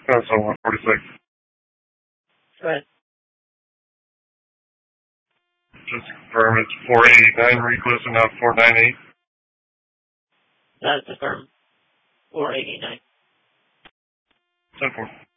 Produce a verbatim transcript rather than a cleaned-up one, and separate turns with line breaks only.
That's on one forty-six.
Go ahead.
Just confirm it's four eighty-nine request and not four ninety-eight.
That's confirmed. four eighty-nine.
ten four.